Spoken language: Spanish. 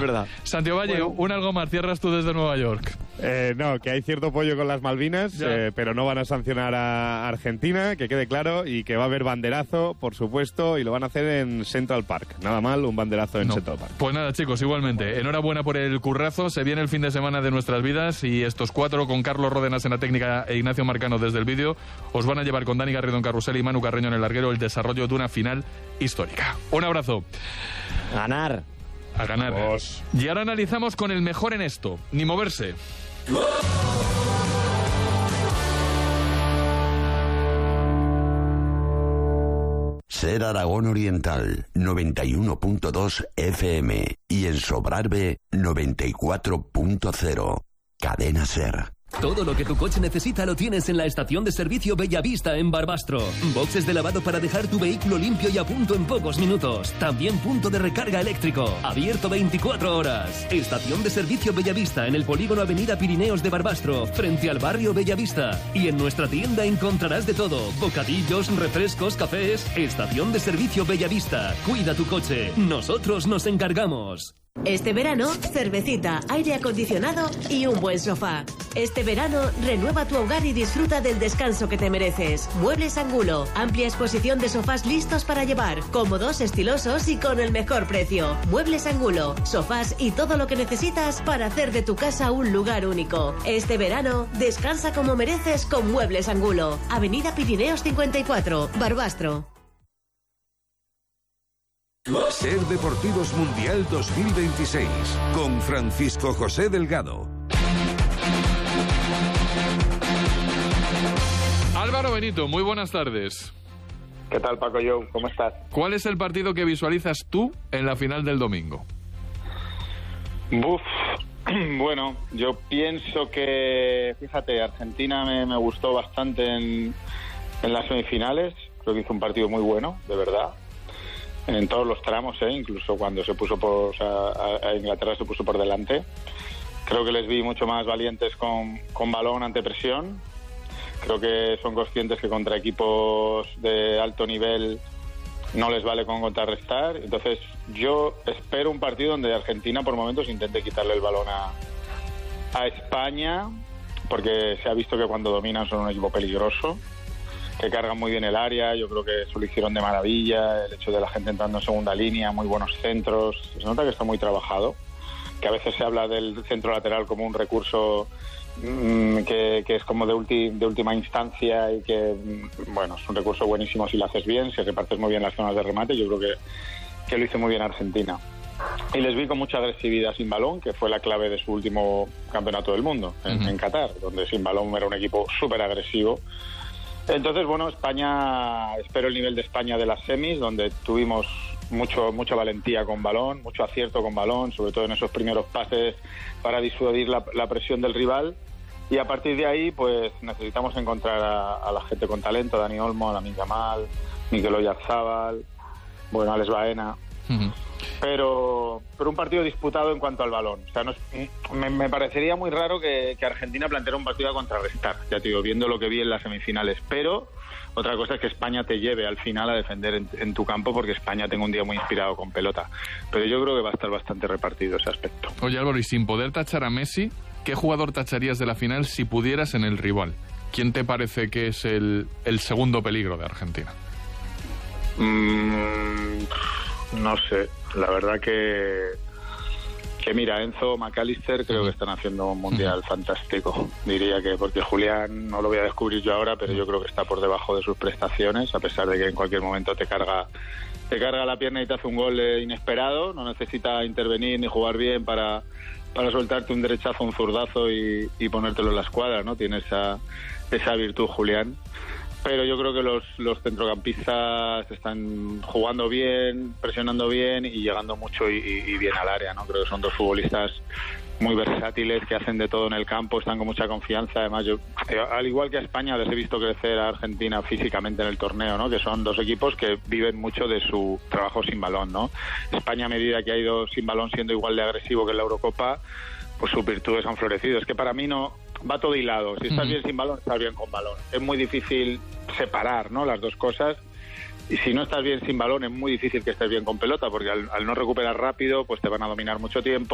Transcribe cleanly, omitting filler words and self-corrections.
verdad. Santiago Valle, un algo más, cierras tú desde Nueva York. No, que hay cierto pollo con las Malvinas, pero no van a sancionar a Argentina, que quede claro, y que va a haber banderazo, por supuesto, y lo van a hacer en Central Park. Nada mal, un banderazo en Central Park. Pues nada, chicos, igualmente. Enhorabuena por el currazo. Se viene el fin de semana de nuestras vidas y estos 4 con Carlos Ródenas en la técnica e Ignacio Marcano desde el vídeo os van a llevar con Dani Garrido en carrusel y Manu Carreño en el larguero el desarrollo de una final histórica. Un abrazo. Ganar. A ganar. Vamos. Y ahora analizamos con el mejor en esto. Ni moverse. Ser Aragón Oriental 91.2 FM y en Sobrarbe 94.0. Cadena Ser. Todo lo que tu coche necesita lo tienes en la estación de servicio Bellavista en Barbastro. Boxes de lavado para dejar tu vehículo limpio y a punto en pocos minutos. También punto de recarga eléctrico. Abierto 24 horas. Estación de servicio Bellavista en el polígono Avenida Pirineos de Barbastro, frente al barrio Bellavista. Y en nuestra tienda encontrarás de todo. Bocadillos, refrescos, cafés. Estación de servicio Bellavista. Cuida tu coche. Nosotros nos encargamos. Este verano, cervecita, aire acondicionado y un buen sofá. Este verano, renueva tu hogar y disfruta del descanso que te mereces. Muebles Angulo, amplia exposición de sofás listos para llevar, cómodos, estilosos y con el mejor precio. Muebles Angulo, sofás y todo lo que necesitas para hacer de tu casa un lugar único. Este verano, descansa como mereces con Muebles Angulo. Avenida Pirineos 54, Barbastro. Ser Deportivos Mundial 2026 con Francisco José Delgado. Álvaro Benito, muy buenas tardes. ¿Qué tal, Paco Jou? ¿Cómo estás? ¿Cuál es el partido que visualizas tú en la final del domingo? Bueno, yo pienso que, fíjate, Argentina me gustó bastante en las semifinales. Creo que hizo un partido muy bueno, de verdad. En todos los tramos, incluso cuando se puso a Inglaterra se puso por delante. Creo que les vi mucho más valientes con balón ante presión. Creo que son conscientes que contra equipos de alto nivel no les vale con contrarrestar. Entonces yo espero un partido donde Argentina por momentos intente quitarle el balón a España, porque se ha visto que cuando dominan son un equipo peligroso, que cargan muy bien el área. Yo creo que eso lo hicieron de maravilla, el hecho de la gente entrando en segunda línea, muy buenos centros. Se nota que está muy trabajado, que a veces se habla del centro lateral como un recurso que es como de última instancia y que, bueno, es un recurso buenísimo si lo haces bien, si repartes muy bien las zonas de remate. Yo creo que lo hizo muy bien Argentina. Y les vi con mucha agresividad sin balón, que fue la clave de su último campeonato del mundo, en Qatar, donde sin balón era un equipo súper agresivo. Entonces, bueno, España, espero el nivel de España de las semis, donde tuvimos mucha valentía con balón, mucho acierto con balón, sobre todo en esos primeros pases para disuadir la presión del rival. Y a partir de ahí, pues necesitamos encontrar a la gente con talento, Dani Olmo, Lamine Yamal, Mikel Oyarzabal, bueno, Alex Baena. Pero un partido disputado en cuanto al balón. O sea, me parecería muy raro que Argentina planteara un partido a contrarrestar, ya te digo, viendo lo que vi en las semifinales. Pero otra cosa es que España te lleve al final a defender en tu campo, porque España tenga un día muy inspirado con pelota. Pero yo creo que va a estar bastante repartido ese aspecto. Oye, Álvaro, y sin poder tachar a Messi, ¿qué jugador tacharías de la final si pudieras en el rival? ¿Quién te parece que es el segundo peligro de Argentina? No sé, la verdad que mira, Enzo, McAllister creo que están haciendo un mundial fantástico, diría que, porque Julián no lo voy a descubrir yo ahora, pero yo creo que está por debajo de sus prestaciones, a pesar de que en cualquier momento te carga la pierna y te hace un gol inesperado. No necesita intervenir ni jugar bien para soltarte un derechazo, un zurdazo y ponértelo en la escuadra, ¿no? Tiene esa virtud Julián. Pero yo creo que los centrocampistas están jugando bien, presionando bien y llegando mucho y bien al área, ¿no? Creo que son dos futbolistas muy versátiles, que hacen de todo en el campo, están con mucha confianza. Además, yo, al igual que a España, les he visto crecer a Argentina físicamente en el torneo, ¿no? Que son dos equipos que viven mucho de su trabajo sin balón, ¿no? España, a medida que ha ido sin balón siendo igual de agresivo que en la Eurocopa, pues sus virtudes han florecido. Es que para mí no va todo hilado. Si estás bien sin balón, estás bien con balón. Es muy difícil separar, ¿no?, las dos cosas. Y si no estás bien sin balón, es muy difícil que estés bien con pelota, porque al no recuperar rápido, pues te van a dominar mucho tiempo.